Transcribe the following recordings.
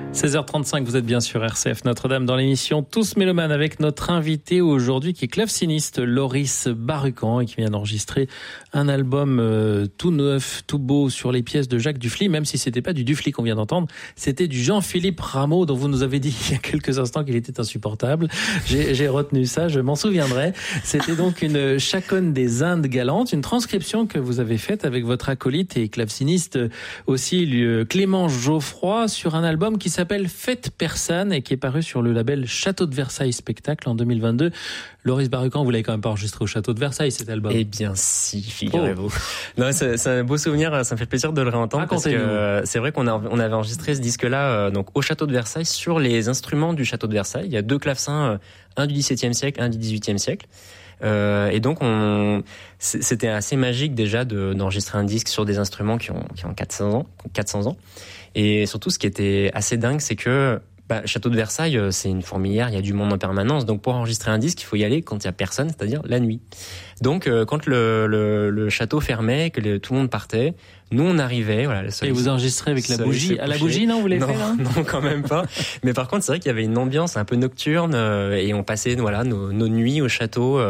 16h35, vous êtes bien sur RCF Notre-Dame dans l'émission Tous Mélomanes avec notre invité aujourd'hui qui est claveciniste Loris Barucan et qui vient d'enregistrer un album tout neuf, tout beau sur les pièces de Jacques Dufly, même si c'était pas du Dufly qu'on vient d'entendre, c'était du Jean-Philippe Rameau dont vous nous avez dit il y a quelques instants qu'il était insupportable. J'ai retenu ça, je m'en souviendrai. C'était donc une chaconne des Indes galantes, une transcription que vous avez faite avec votre acolyte et claveciniste aussi Clément Geoffroy sur un album qui s'appelle Fête Persane et qui est paru sur le label Château de Versailles Spectacle en 2022. Loris Barucan, vous l'avez quand même pas enregistré au Château de Versailles cet album? Eh bien si, figurez-vous. Non, c'est un beau souvenir, ça me fait plaisir de le réentendre parce que c'est vrai qu'on avait enregistré ce disque-là donc au Château de Versailles sur les instruments du Château de Versailles. Il y a deux clavecins, un du XVIIe siècle, un du XVIIIe siècle. Et donc c'était assez magique déjà d'enregistrer un disque sur des instruments qui ont 400 ans. Et surtout, ce qui était assez dingue, c'est que Château de Versailles, c'est une fourmilière, il y a du monde en permanence. Donc pour enregistrer un disque, il faut y aller quand il y a personne, c'est-à-dire la nuit. Donc quand le château fermait, que tout le monde partait, nous on arrivait. Voilà. Et vous enregistrez avec la bougie à la bougie, non, vous l'avez fait là? Non, quand même pas. Mais par contre, c'est vrai qu'il y avait une ambiance un peu nocturne et on passait nos nuits au château.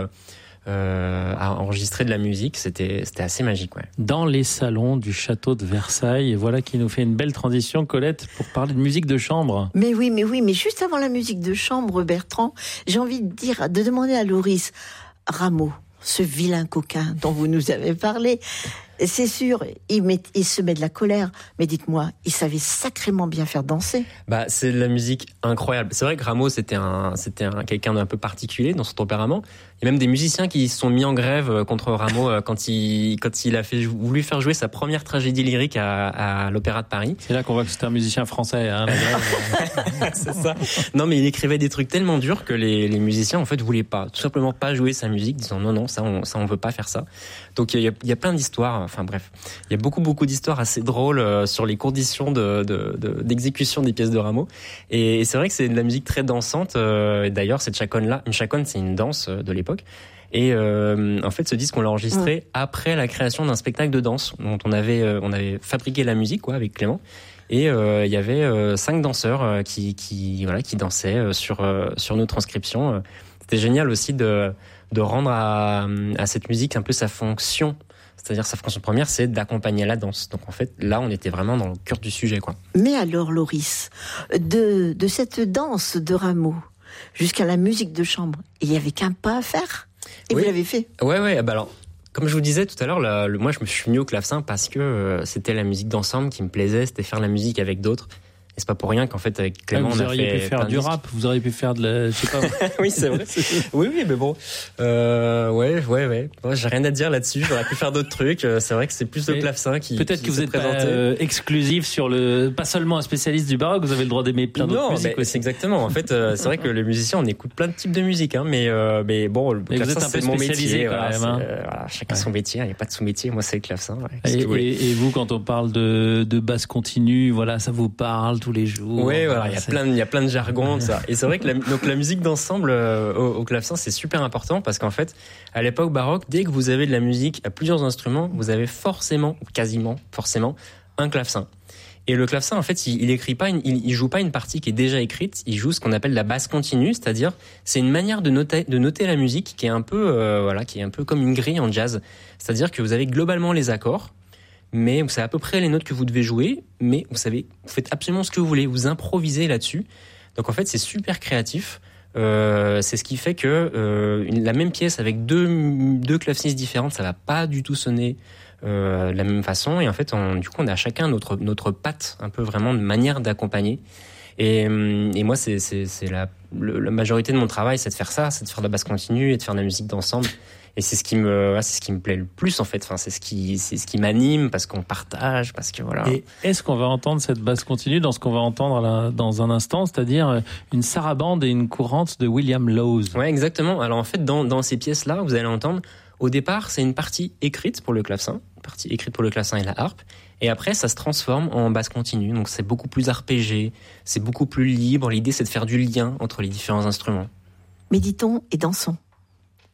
À enregistrer de la musique, c'était assez magique, ouais. Dans les salons du château de Versailles, et voilà qui nous fait une belle transition, Colette, pour parler de musique de chambre. Mais juste avant la musique de chambre, Bertrand, j'ai envie de demander à Loris Rameau, ce vilain coquin dont vous nous avez parlé. C'est sûr, il se met de la colère, mais dites-moi, il savait sacrément bien faire danser. C'est de la musique incroyable. C'est vrai que Rameau, c'était quelqu'un d'un peu particulier dans son tempérament. Il y a même des musiciens qui se sont mis en grève contre Rameau quand il a voulu faire jouer sa première tragédie lyrique à l'Opéra de Paris. C'est là qu'on voit que c'était un musicien français, hein, la grève. C'est ça. Non, mais il écrivait des trucs tellement durs que les musiciens, en fait, voulaient tout simplement pas jouer sa musique, disant non, ça on veut pas faire ça. Donc il y a plein d'histoires. Enfin bref, il y a beaucoup d'histoires assez drôles sur les conditions d'exécution des pièces de Rameau. Et c'est vrai que c'est de la musique très dansante. D'ailleurs, cette chaconne-là, une chaconne, c'est une danse de l'époque. Et en fait, ce disque, on l'a enregistré après la création d'un spectacle de danse dont on avait fabriqué la musique, quoi, avec Clément. Et il y avait 5 danseurs qui dansaient sur nos transcriptions. C'était génial aussi de rendre à cette musique un peu sa fonction. C'est-à-dire sa fonction première, c'est d'accompagner la danse. Donc en fait, là, on était vraiment dans le cœur du sujet, quoi. Mais alors, Loris, de cette danse de Rameau jusqu'à la musique de chambre, il n'y avait qu'un pas à faire. Et oui. Vous l'avez fait. Ouais. Alors, comme je vous disais tout à l'heure, moi, je me suis mis au clavecin parce que c'était la musique d'ensemble qui me plaisait, c'était faire la musique avec d'autres. Et c'est pas pour rien qu'en fait, avec Clément, on a fait. Vous auriez pu faire du rap, vous auriez pu faire de la. Je sais pas. Oui, c'est vrai. Oui, mais bon. Ouais. Moi, j'ai rien à dire là-dessus. J'aurais pu faire d'autres trucs. C'est vrai que c'est plus le clavecin qui. Peut-être que vous êtes pas exclusif sur pas seulement un spécialiste du baroque, vous avez le droit d'aimer plein d'autres musiques. Non, c'est exactement. En fait, c'est vrai que les musiciens, on écoute plein de types de musique, hein. Mais bon, le clavecin, c'est mon métier. Quand même, hein. Voilà, chacun son métier. Il n'y a pas de sous-métier. Moi, c'est le clavecin. Ouais, et vous, quand on parle de basse continue, voilà, ça vous parle tous les jours. Oui, voilà, il y a plein de jargon, ça. Et c'est vrai que la musique d'ensemble au clavecin, c'est super important parce qu'en fait, à l'époque baroque, dès que vous avez de la musique à plusieurs instruments, vous avez quasiment forcément, un clavecin. Et le clavecin, en fait, il joue pas une partie qui est déjà écrite, il joue ce qu'on appelle la basse continue, c'est-à-dire, c'est une manière de noter la musique qui est un peu comme une grille en jazz. C'est-à-dire que vous avez globalement les accords, mais vous savez à peu près les notes que vous devez jouer, mais vous faites absolument ce que vous voulez, vous improvisez là-dessus. Donc en fait, c'est super créatif. C'est ce qui fait que la même pièce avec deux clavecinistes différentes, ça va pas du tout sonner de la même façon. Et en fait, on a chacun notre patte, un peu vraiment de manière d'accompagner. Et moi, c'est la majorité de mon travail, c'est de faire ça, c'est de faire de la basse continue et de faire de la musique d'ensemble. Et c'est ce qui me plaît le plus, en fait. Enfin, c'est ce qui m'anime parce qu'on partage, parce que voilà. Et est-ce qu'on va entendre cette basse continue dans ce qu'on va entendre dans un instant, c'est-à-dire une sarabande et une courante de William Lowes? Ouais, exactement. Alors en fait, dans ces pièces-là, vous allez entendre, au départ, c'est une partie écrite pour le clavecin, et la harpe. Et après, ça se transforme en basse continue. Donc c'est beaucoup plus arpégé, c'est beaucoup plus libre. L'idée, c'est de faire du lien entre les différents instruments. Méditons et dansons.